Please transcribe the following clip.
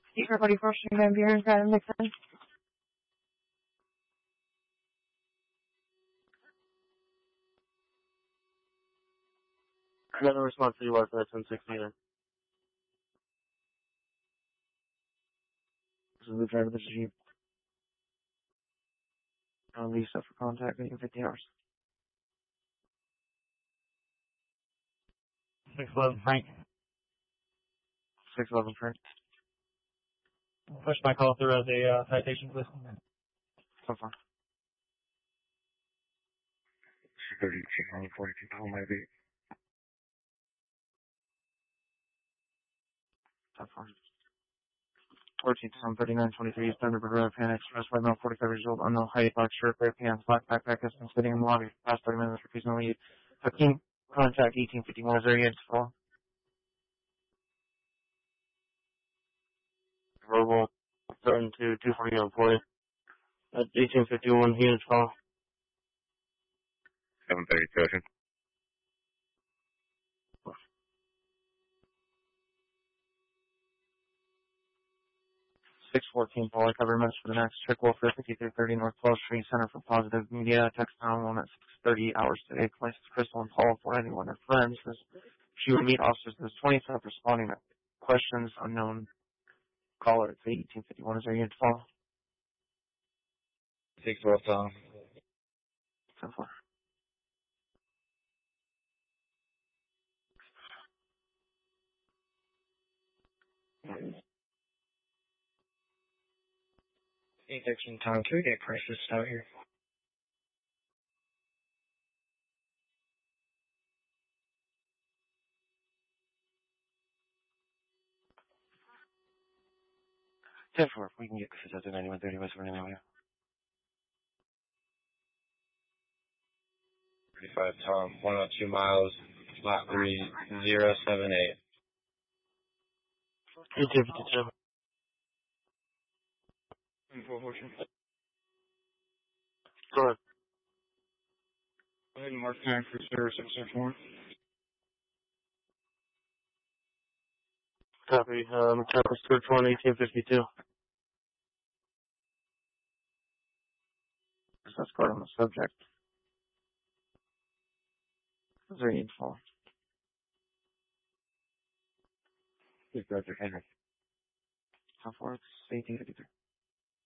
Everybody frustrating Van Buren's got to mix in. Another response to you was for that 1060. This is the driver of the Jeep. Lisa for contact in 50 hours. 611 Frank. 611 Frank. Push my call through as a citation, please. So far. 32, 42, maybe. So far. 14, 39, 23, Thunderbird Road, Pan Expressway, male 45 years old, unknown height, black shirt, gray pants, black backpack, has been sitting in the lobby for the past 30 minutes, refusing to leave. Hakeem, contact 1851, is there yet to call? Verbal, starting to 240 employee. At 1851, units call. 732. 614, Paul, I cover minutes for the next check welfare 5330 North 12th Street, Center for Positive Media, text 911 at 6:30 hours today. Places Crystal and Paul for anyone or friends. She would meet officers this 27th responding to questions unknown. Caller at 1851. Is there a unit to follow? 612, so far. Injection time 2-day crisis out here. Therefore, if we can get this out to 9130 West Vernon Avenue. 35 Tom, 102 miles, lot 3078. 1852. Go ahead. Go ahead and mark time for service and search warrant. Copy. Capital search warrant 1852. That's card on the subject. Is there a need to follow? Please, Dr. Henry. How far? It's 1853.